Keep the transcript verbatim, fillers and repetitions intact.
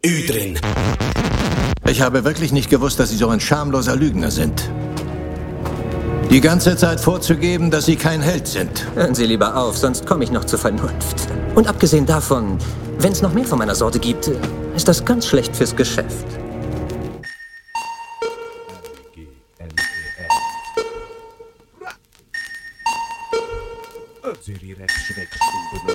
Ydrin. Ich habe wirklich nicht gewusst, dass Sie so ein schamloser Lügner sind. Die ganze Zeit vorzugeben, dass Sie kein Held sind. Hören Sie lieber auf, sonst komme ich noch zur Vernunft. Und abgesehen davon, wenn es noch mehr von meiner Sorte gibt, ist das ganz schlecht fürs Geschäft. Siri Rex schreckt